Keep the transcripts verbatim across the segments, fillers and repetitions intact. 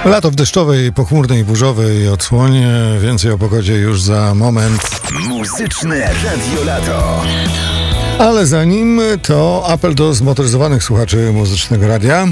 Lato w deszczowej, pochmurnej, burzowej odsłonie. Więcej o pogodzie już za moment. Muzyczne Radio Lato. Ale zanim to apel do zmotoryzowanych słuchaczy Muzycznego Radia.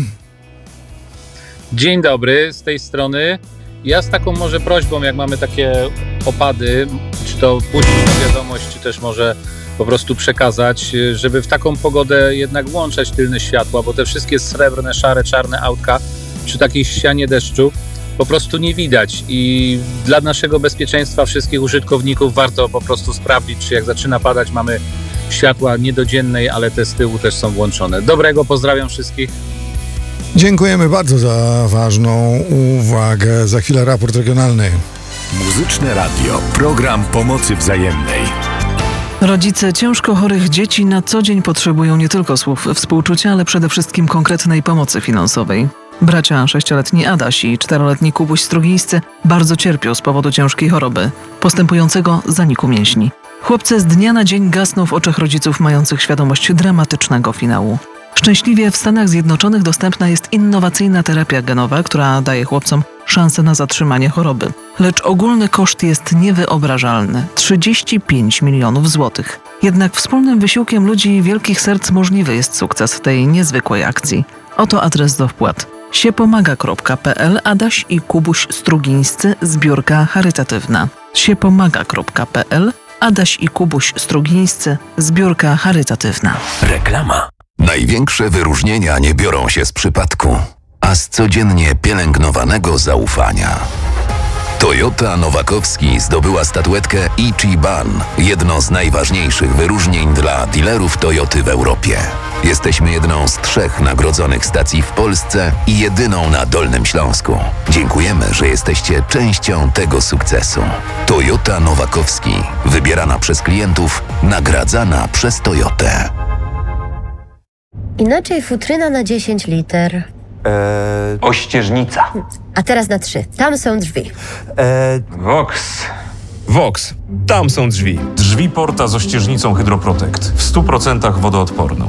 Dzień dobry, z tej strony. Ja z taką może prośbą, jak mamy takie opady, czy to puścić wiadomość, czy też może po prostu przekazać, żeby w taką pogodę jednak włączać tylne światła, bo te wszystkie srebrne, szare, czarne autka przy takiej ścianie deszczu po prostu nie widać i dla naszego bezpieczeństwa wszystkich użytkowników warto po prostu sprawdzić, czy jak zaczyna padać mamy światła nie do dziennej, ale te z tyłu też są włączone. Dobrego, pozdrawiam wszystkich. Dziękujemy bardzo za ważną uwagę. Za chwilę raport regionalny. Muzyczne Radio. Program pomocy wzajemnej. Rodzice ciężko chorych dzieci na co dzień potrzebują nie tylko słów współczucia, ale przede wszystkim konkretnej pomocy finansowej. Bracia sześcioletni Adaś i czteroletni Kubuś Strugińscy bardzo cierpią z powodu ciężkiej choroby, postępującego zaniku mięśni. Chłopcy z dnia na dzień gasną w oczach rodziców mających świadomość dramatycznego finału. Szczęśliwie w Stanach Zjednoczonych dostępna jest innowacyjna terapia genowa, która daje chłopcom szansę na zatrzymanie choroby. Lecz ogólny koszt jest niewyobrażalny – trzydzieści pięć milionów złotych. Jednak wspólnym wysiłkiem ludzi wielkich serc możliwy jest sukces tej niezwykłej akcji. Oto adres do wpłat. siepomaga kropka pe el Adaś i Kubuś Strugińscy, zbiórka charytatywna. siepomaga kropka pe el Adaś i Kubuś Strugińscy, zbiórka charytatywna. Reklama. Największe wyróżnienia nie biorą się z przypadku, a z codziennie pielęgnowanego zaufania. Toyota Nowakowski zdobyła statuetkę Ichiban, jedno z najważniejszych wyróżnień dla dealerów Toyoty w Europie. Jesteśmy jedną z trzech nagrodzonych stacji w Polsce i jedyną na Dolnym Śląsku. Dziękujemy, że jesteście częścią tego sukcesu. Toyota Nowakowski, wybierana przez klientów, nagradzana przez Toyotę. Inaczej futryna na dziesięć liter. Eee, Ościeżnica. A teraz na trzy. Tam są drzwi. eee, Vox. Vox. Tam są drzwi. Drzwi porta z ościeżnicą Hydroprotect. W stu procentach wodoodporną.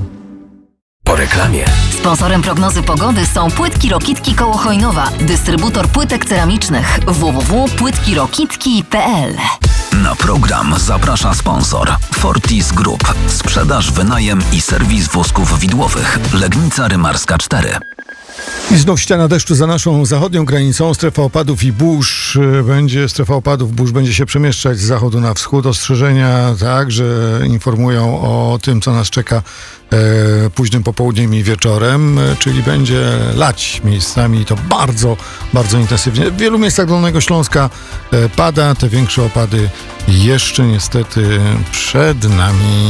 Po reklamie. Sponsorem prognozy pogody są Płytki Rokitki koło Chojnowa. Dystrybutor płytek ceramicznych. w w w kropka płytki rokitki kropka pe el. Na program zaprasza sponsor Fortis Group. Sprzedaż, wynajem i serwis wózków widłowych. Legnica Rymarska cztery. I znów ściana deszczu za naszą zachodnią granicą. Strefa opadów i burz będzie, strefa opadów, burz będzie się przemieszczać z zachodu na wschód. Ostrzeżenia także informują o tym, co nas czeka e, późnym popołudniem i wieczorem, e, czyli będzie lać miejscami i to bardzo, bardzo intensywnie. W wielu miejscach Dolnego Śląska e, pada, te większe opady jeszcze niestety przed nami.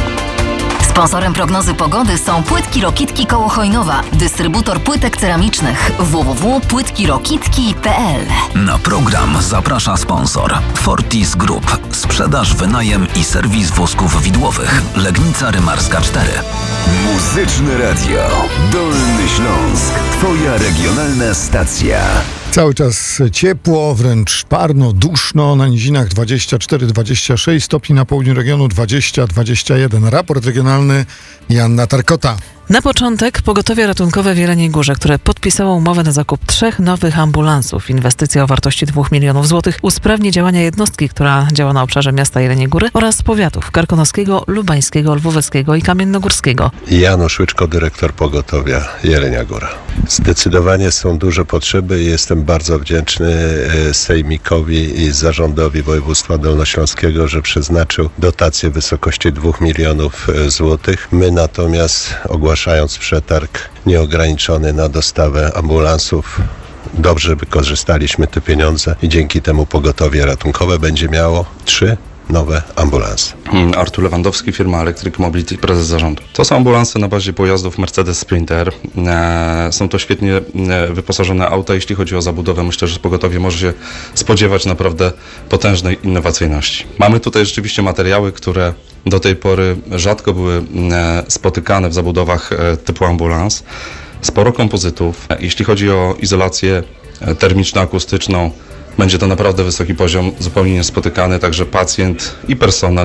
Sponsorem prognozy pogody są Płytki Rokitki koło Chojnowa. Dystrybutor płytek ceramicznych. w w w kropka płytki rokitki kropka pe el. Na program zaprasza sponsor Fortis Group. Sprzedaż, wynajem i serwis wózków widłowych. Legnica Rymarska cztery. Muzyczne Radio. Dolny Śląsk. Twoja regionalna stacja. Cały czas ciepło, wręcz parno, duszno. Na nizinach dwadzieścia cztery dwadzieścia sześć stopni, na południu regionu dwadzieścia dwadzieścia jeden. Raport regionalny Joanna Tarkota. Na początek pogotowie ratunkowe w Jeleniej Górze, które podpisało umowę na zakup trzech nowych ambulansów. Inwestycja o wartości dwóch milionów złotych usprawni działania jednostki, która działa na obszarze miasta Jeleniej Góry oraz powiatów karkonoskiego, lubańskiego, lwóweckiego i kamiennogórskiego. Janusz Łyczko, dyrektor pogotowia Jelenia Góra. Zdecydowanie są duże potrzeby i jestem bardzo wdzięczny Sejmikowi i Zarządowi Województwa Dolnośląskiego, że przeznaczył dotację w wysokości dwóch milionów złotych. My natomiast ogłaszając przetarg nieograniczony na dostawę ambulansów, dobrze wykorzystaliśmy te pieniądze i dzięki temu pogotowie ratunkowe będzie miało trzy nowe ambulanse. Artur Lewandowski, firma Electric Mobility, prezes zarządu. To są ambulanse na bazie pojazdów Mercedes Sprinter. E, są to świetnie e, wyposażone auta. Jeśli chodzi o zabudowę, myślę, że pogotowie może się spodziewać naprawdę potężnej innowacyjności. Mamy tutaj rzeczywiście materiały, które do tej pory rzadko były e, spotykane w zabudowach e, typu ambulans. Sporo kompozytów. E, jeśli chodzi o izolację e, termiczno-akustyczną, będzie to naprawdę wysoki poziom, zupełnie niespotykany, także pacjent i personel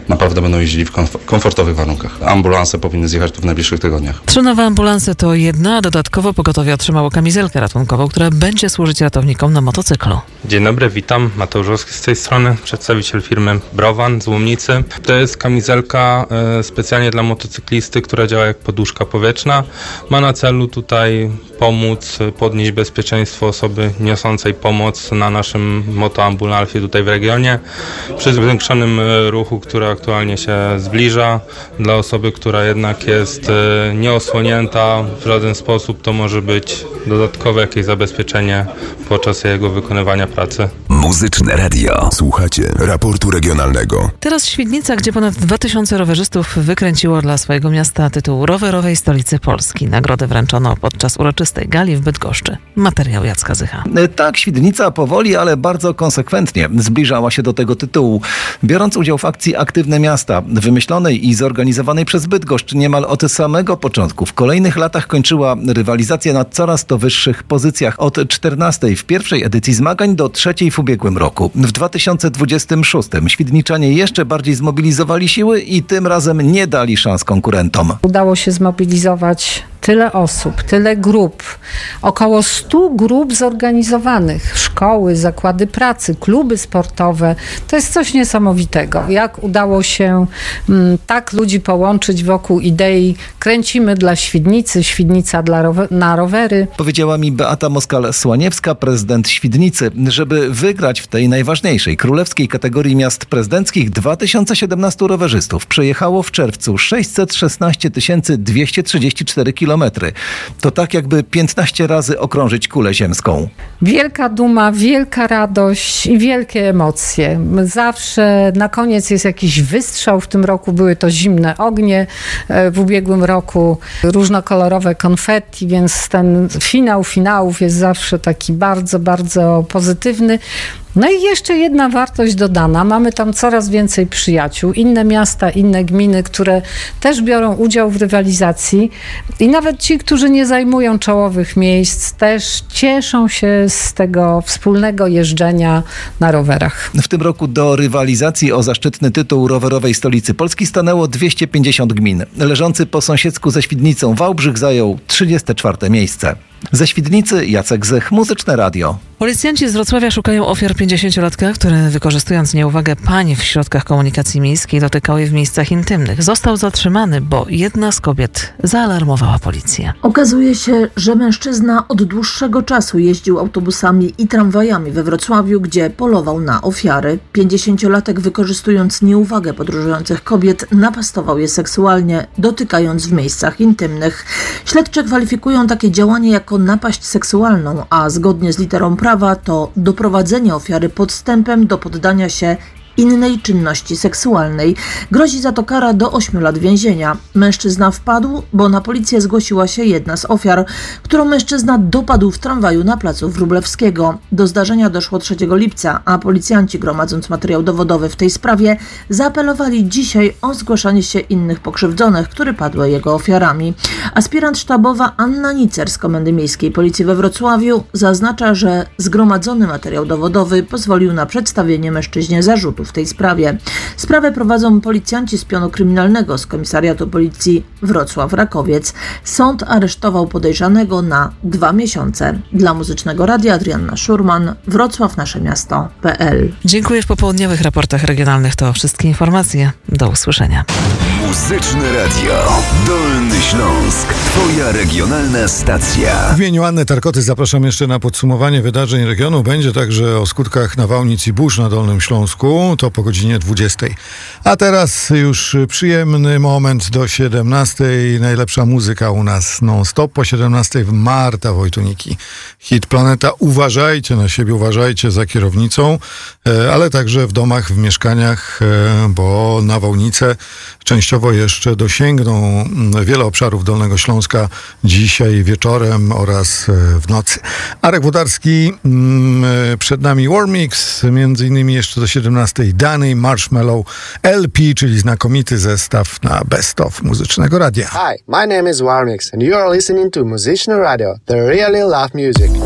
naprawdę będą jeździli w komf- komfortowych warunkach. Ambulanse powinny zjechać tu w najbliższych tygodniach. Trzy nowe ambulanse to jedna, a dodatkowo pogotowie otrzymało kamizelkę ratunkową, która będzie służyć ratownikom na motocyklu. Dzień dobry, witam. Mateusz Żowski z tej strony, przedstawiciel firmy Browan z Łomnicy. To jest kamizelka e, specjalnie dla motocyklisty, która działa jak poduszka powietrzna. Ma na celu tutaj pomóc podnieść bezpieczeństwo osoby niosącej pomoc na naszym motoambulansie tutaj w regionie. Przy zwiększonym ruchu, który aktualnie się zbliża, dla osoby, która jednak jest e, nieosłonięta w żaden sposób, to może być dodatkowe jakieś zabezpieczenie podczas jego wykonywania pracy. Muzyczne Radio. Słuchacie raportu regionalnego. Teraz Świdnica, gdzie ponad dwa tysiące rowerzystów wykręciło dla swojego miasta tytuł rowerowej stolicy Polski. Nagrodę wręczono podczas uroczystej gali w Bydgoszczy. Materiał Jacka Zycha. Tak, Świdnica powoli, ale bardzo konsekwentnie zbliżała się do tego tytułu. Biorąc udział w akcji Aktywne Miasta, wymyślonej i zorganizowanej przez Bydgoszcz niemal od samego początku, w kolejnych latach kończyła rywalizację na coraz to wyższych pozycjach. Od czternastej w pierwszej edycji zmagań do trzeciej w ubiegłym roku. W dwa tysiące dwudziestym szóstym świdniczanie jeszcze bardziej zmobilizowali siły i tym razem nie dali szans konkurentom. Udało się zmobilizować tyle osób, tyle grup, około stu grup zorganizowanych, szkoły, zakłady pracy, kluby sportowe. To jest coś niesamowitego. Jak udało się m, tak ludzi połączyć wokół idei kręcimy dla Świdnicy, Świdnica dla rower, na rowery. Powiedziała mi Beata Moskal-Słaniewska, prezydent Świdnicy. Żeby wygrać w tej najważniejszej królewskiej kategorii miast prezydenckich, dwa tysiące siedemnastu rowerzystów przejechało w czerwcu sześćset szesnaście tysięcy dwieście trzydzieści cztery kilometry. To tak jakby piętnaście razy okrążyć kulę ziemską. Wielka duma, wielka radość i wielkie emocje. Zawsze na koniec jest jakiś wystrzał. W tym roku były to zimne ognie. W ubiegłym roku różnokolorowe konfetti, więc ten finał finałów jest zawsze taki bardzo, bardzo pozytywny. No i jeszcze jedna wartość dodana. Mamy tam coraz więcej przyjaciół, inne miasta, inne gminy, które też biorą udział w rywalizacji i nawet ci, którzy nie zajmują czołowych miejsc, też cieszą się z tego wspólnego jeżdżenia na rowerach. W tym roku do rywalizacji o zaszczytny tytuł rowerowej stolicy Polski stanęło dwieście pięćdziesiąt gmin. Leżący po sąsiedzku ze Świdnicą Wałbrzych zajął trzydzieste czwarte miejsce. Ze Świdnicy Jacek Zych, Muzyczne Radio. Policjanci z Wrocławia szukają ofiar pięćdziesięciolatka, który wykorzystując nieuwagę pań w środkach komunikacji miejskiej dotykał jej w miejscach intymnych. Został zatrzymany, bo jedna z kobiet zaalarmowała policję. Okazuje się, że mężczyzna od dłuższego czasu jeździł autobusami i tramwajami we Wrocławiu, gdzie polował na ofiary. pięćdziesięciolatek wykorzystując nieuwagę podróżujących kobiet napastował je seksualnie, dotykając w miejscach intymnych. Śledczy kwalifikują takie działanie jako napaść seksualną, a zgodnie z literą prawa to doprowadzenie ofiary podstępem do poddania się innej czynności seksualnej. Grozi za to kara do ośmiu lat więzienia. Mężczyzna wpadł, bo na policję zgłosiła się jedna z ofiar, którą mężczyzna dopadł w tramwaju na placu Wróblewskiego. Do zdarzenia doszło trzeciego lipca, a policjanci, gromadząc materiał dowodowy w tej sprawie, zaapelowali dzisiaj o zgłaszanie się innych pokrzywdzonych, które padły jego ofiarami. Aspirant sztabowa Anna Nicer z Komendy Miejskiej Policji we Wrocławiu zaznacza, że zgromadzony materiał dowodowy pozwolił na przedstawienie mężczyźnie zarzutów w tej sprawie. Sprawę prowadzą policjanci z pionu kryminalnego z Komisariatu Policji Wrocław-Rakowiec. Sąd aresztował podejrzanego na dwa miesiące. Dla Muzycznego Radia Adrianna Szurman, Wrocław, nasze miasto kropka pe el. Dziękuję. W popołudniowych raportach regionalnych to wszystkie informacje. Do usłyszenia. Muzyczne Radio. Dolny Śląsk. Twoja regionalna stacja. W imieniu Anny Tarkoty zapraszam jeszcze na podsumowanie wydarzeń regionu. Będzie także o skutkach nawałnic i burz na Dolnym Śląsku. To po godzinie dwudziestej. A teraz już przyjemny moment do siedemnastej. Najlepsza muzyka u nas non-stop. Po siedemnastej Marta Wojtuniki. Hit Planeta. Uważajcie na siebie, uważajcie za kierownicą, ale także w domach, w mieszkaniach, bo nawałnice częściowo jeszcze dosięgną wiele obszarów Dolnego Śląska dzisiaj wieczorem oraz w nocy. Arek Włodarski, przed nami War Mix, między innymi jeszcze do siedemnastej Danny Marshmallow L P, czyli znakomity zestaw na Best of Muzycznego Radia. Hi, my name is War Mix and you are listening to Muzyczne Radio, the really love music.